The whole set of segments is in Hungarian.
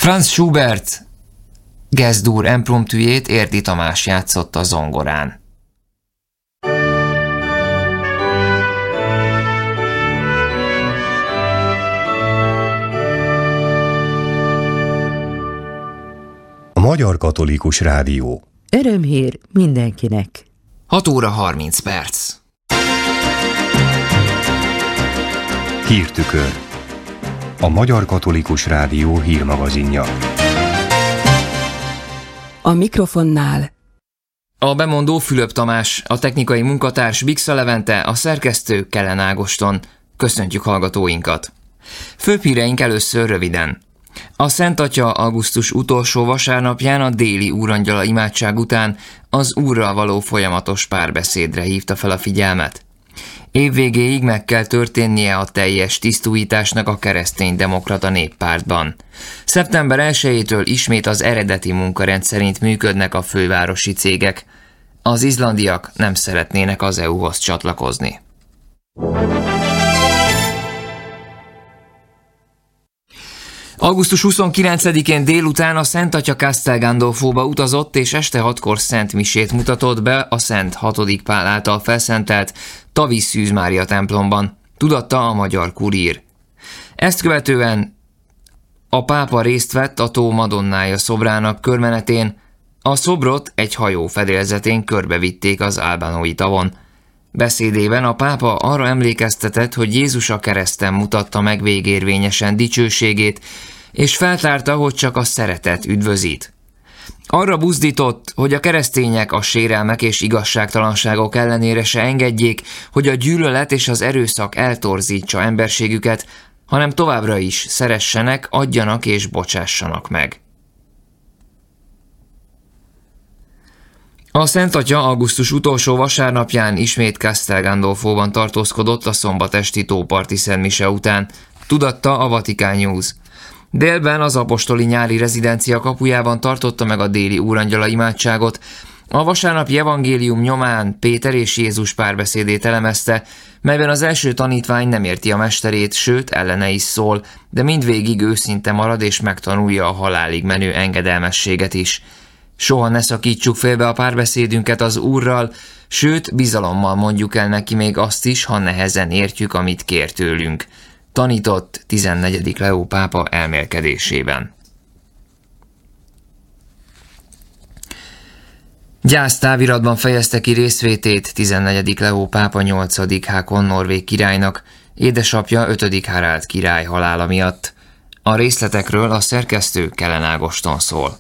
Franz Schubert Gess-Dur impromptujét Érdi Tamás játszott a zongorán. A Magyar Katolikus Rádió. Örömhír mindenkinek. 6 óra 30 perc. Hírtükör. A Magyar Katolikus Rádió hírmagazinja. A mikrofonnál A bemondó Fülöp Tamás, a technikai munkatárs Bixa Levente, a szerkesztő Kellen Ágoston. Köszöntjük hallgatóinkat. Főbb híreink először röviden. A Szent Atya augusztus utolsó vasárnapján a déli úrangyala imádság után az Úrral való folyamatos párbeszédre hívta fel a figyelmet. Évvégéig meg kell történnie a teljes tisztújításnak a Kereszténydemokrata Néppártban. Szeptember 1-től ismét az eredeti munkarend szerint működnek a fővárosi cégek. Az izlandiak nem szeretnének az EU-hoz csatlakozni. Augusztus 29-én délután a Szent Atya Castel Gandolfóba utazott, és este 6-kor Szent Misét mutatott be a Szent 6. Pál által felszentelt Tavis Szűz Mária templomban, tudatta a Magyar Kurír. Ezt követően a pápa részt vett a tó Madonnája szobrának körmenetén, a szobrot egy hajó fedélzetén körbevitték az Albánói tavon. Beszédében a pápa arra emlékeztetett, hogy Jézus a kereszten mutatta meg végérvényesen dicsőségét, és feltárta, hogy csak a szeretet üdvözít. Arra buzdított, hogy a keresztények a sérelmek és igazságtalanságok ellenére se engedjék, hogy a gyűlölet és az erőszak eltorzítsa emberségüket, hanem továbbra is szeressenek, adjanak és bocsássanak meg. A Szent Atya augusztus utolsó vasárnapján ismét Castel Gandolfóban tartózkodott a szombatesti tóparti szentmise után, tudatta a Vatican News. Délben az apostoli nyári rezidencia kapujában tartotta meg a déli úrangyala imádságot. A vasárnapi evangélium nyomán Péter és Jézus párbeszédét elemezte, melyben az első tanítvány nem érti a mesterét, sőt ellene is szól, de mindvégig őszinte marad és megtanulja a halálig menő engedelmességet is. Soha ne szakítsuk félbe a párbeszédünket az Úrral, sőt, bizalommal mondjuk el neki még azt is, ha nehezen értjük, amit kér tőlünk. Tanított 14. Leó pápa elmélkedésében. Gyásztáviratban fejezte ki részvétét 14. Leó pápa 8. Hákon norvég királynak, édesapja 5. Harald király halála miatt. A részletekről a szerkesztő Kellen Ágoston szól.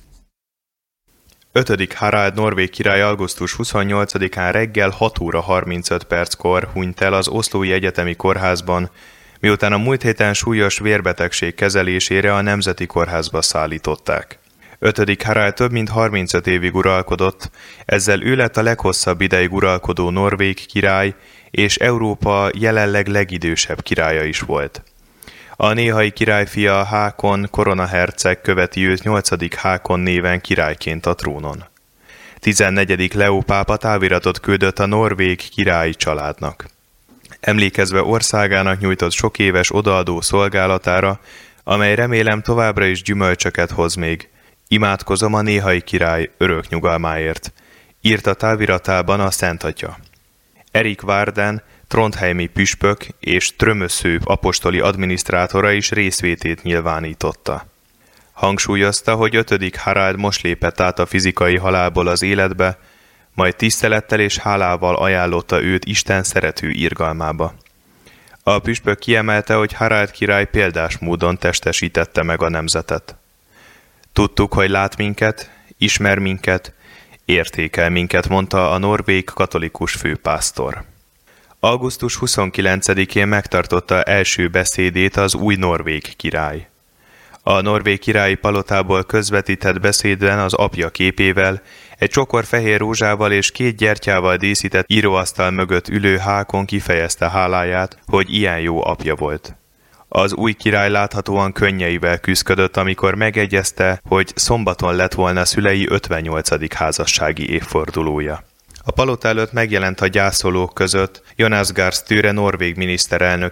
5. Harald norvég király augusztus 28-án reggel 6 óra 35 perckor hunyt el az Oslói Egyetemi Kórházban, miután a múlt héten súlyos vérbetegség kezelésére a Nemzeti Kórházba szállították. 5. Harald több mint 35 évig uralkodott, ezzel ő lett a leghosszabb ideig uralkodó norvég király, és Európa jelenleg legidősebb királya is volt. A néhai királyfia Hákon koronaherceg követi őt 8. Hákon néven királyként a trónon. 14. Leó pápa táviratot küldött a norvég királyi családnak. Emlékezve országának nyújtott sok éves odaadó szolgálatára, amely remélem továbbra is gyümölcsöket hoz még, imádkozom a néhai király örök nyugalmáért, írta táviratában a Szent Atya. Erik Varden, trondheimi püspök és Trömösző apostoli adminisztrátora is részvétét nyilvánította. Hangsúlyozta, hogy 5. Harald most lépett át a fizikai halálból az életbe, majd tisztelettel és hálával ajánlotta őt Isten szerető irgalmába. A püspök kiemelte, hogy Harald király példás módon testesítette meg a nemzetet. Tudtuk, hogy lát minket, ismer minket, értékel minket, mondta a norvég katolikus főpásztor. Augusztus 29-én megtartotta első beszédét az új norvég király. A norvég királyi palotából közvetített beszédben az apja képével, egy csokor fehér rózsával és 2 gyertyával díszített íróasztal mögött ülő Hákon kifejezte háláját, hogy ilyen jó apja volt. Az új király láthatóan könnyeivel küszködött, amikor megegyezte, hogy szombaton lett volna szülei 58. házassági évfordulója. A palota előtt megjelent a gyászolók között Jonas Gahr Støre norvég miniszterelnök is,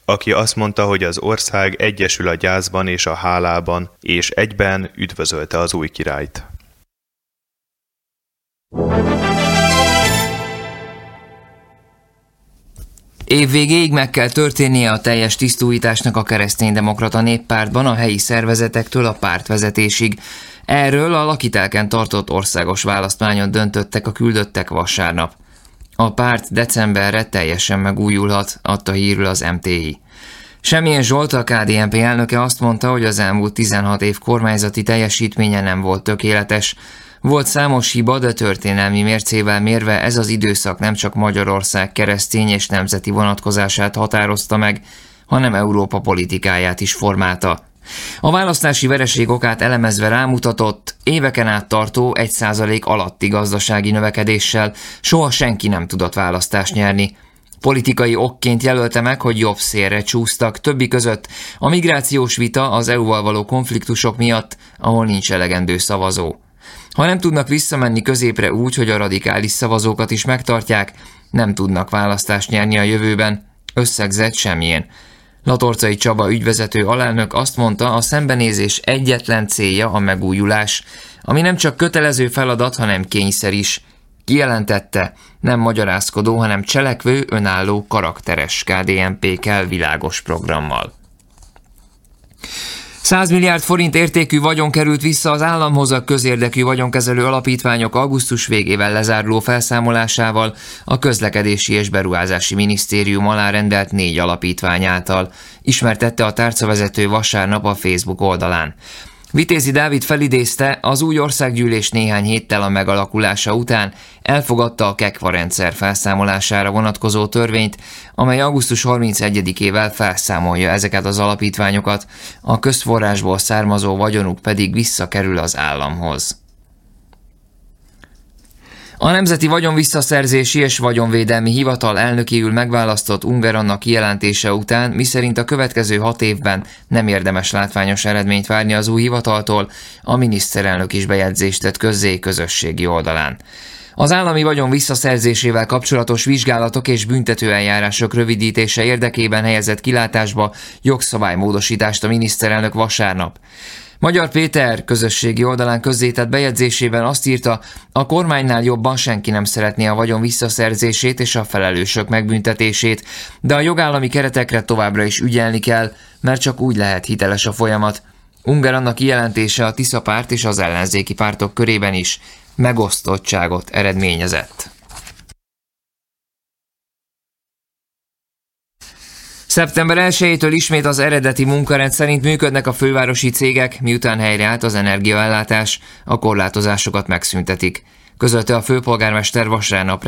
aki azt mondta, hogy az ország egyesül a gyászban és a hálában, és egyben üdvözölte az új királyt. Év végéig meg kell történnie a teljes tisztújításnak a Kereszténydemokrata Néppártban a helyi szervezetektől a pártvezetésig. Erről a Lakitelken tartott országos választmányon döntöttek a küldöttek vasárnap. A párt decemberre teljesen megújulhat, adta hírül az MTI. Semmilyen Zsolt, a KDNP elnöke azt mondta, hogy az elmúlt 16 év kormányzati teljesítménye nem volt tökéletes. Volt számos hiba, de történelmi mércével mérve ez az időszak nem csak Magyarország keresztény és nemzeti vonatkozását határozta meg, hanem Európa politikáját is formálta. A választási vereség okát elemezve rámutatott, éveken át tartó 1% alatti gazdasági növekedéssel soha senki nem tudott választást nyerni. Politikai okként jelölte meg, hogy jobb szélre csúsztak, többi között a migrációs vita az EU-val való konfliktusok miatt, ahol nincs elegendő szavazó. Ha nem tudnak visszamenni középre úgy, hogy a radikális szavazókat is megtartják, nem tudnak választást nyerni a jövőben, összegzett semmilyen. Latorcai Csaba ügyvezető alelnök azt mondta, a szembenézés egyetlen célja a megújulás, ami nem csak kötelező feladat, hanem kényszer is. Kijelentette, nem magyarázkodó, hanem cselekvő, önálló, karakteres KDNP kell világos programmal. 100 milliárd forint értékű vagyon került vissza az államhoz a közérdekű vagyonkezelő alapítványok augusztus végével lezáruló felszámolásával a Közlekedési és Beruházási Minisztérium alá rendelt 4 alapítvány által, ismertette a tárcavezető vasárnap a Facebook oldalán. Vitézi Dávid felidézte, az új országgyűlés néhány héttel a megalakulása után elfogadta a KEKVA rendszer felszámolására vonatkozó törvényt, amely augusztus 31-ével felszámolja ezeket az alapítványokat, a közforrásból származó vagyonuk pedig visszakerül az államhoz. A Nemzeti Vagyonvisszaszerzési és Vagyonvédelmi Hivatal elnökéül megválasztott Ungár Anna kijelentése után, miszerint a következő 6 évben nem érdemes látványos eredményt várni az új hivataltól, a miniszterelnök is bejegyzést tett közzé közösségi oldalán. Az állami vagyon visszaszerzésével kapcsolatos vizsgálatok és büntetőeljárások rövidítése érdekében helyezett kilátásba jogszabálymódosítást a miniszterelnök vasárnap. Magyar Péter közösségi oldalán közzétett bejegyzésében azt írta, a kormánynál jobban senki nem szeretné a vagyon visszaszerzését és a felelősök megbüntetését, de a jogállami keretekre továbbra is ügyelni kell, mert csak úgy lehet hiteles a folyamat. Ungár Anna kijelentése a Tisza párt és az ellenzéki pártok körében is megosztottságot eredményezett. Szeptember 1-től ismét az eredeti munkarend szerint működnek a fővárosi cégek, miután helyreállt az energiaellátás, a korlátozásokat megszüntetik, közölte a főpolgármester vasárnap